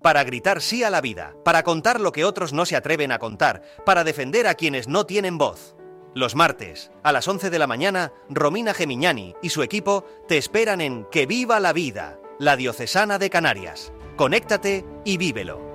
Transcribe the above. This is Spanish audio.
para gritar sí a la vida, para contar lo que otros no se atreven a contar, para defender a quienes no tienen voz. Los martes, a las 11 de la mañana, Romina Gemignani y su equipo te esperan en Que Viva la Vida, la Diocesana de Canarias. Conéctate y vívelo.